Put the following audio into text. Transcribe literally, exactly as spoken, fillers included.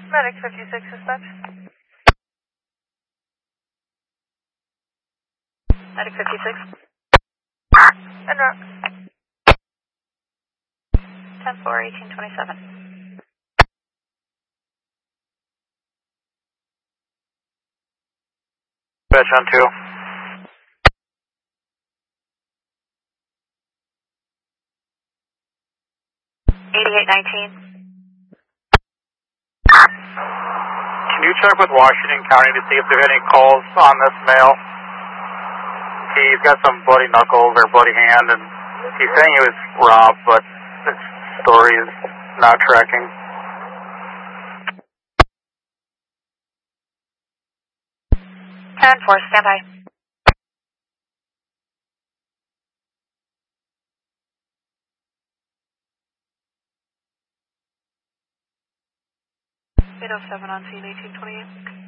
Medic fifty-six dispatch. Medic fifty-six. En route. ten four, eighteen twenty-seven. Dispatch on two. eighty-eight nineteen. Can you check with Washington County to see if there are any calls on this male? He's got some bloody knuckles or bloody hand, and he's saying he was robbed, but this story is not tracking. ten four, stand by. eight oh seven on scene, eighteen twenty-eight.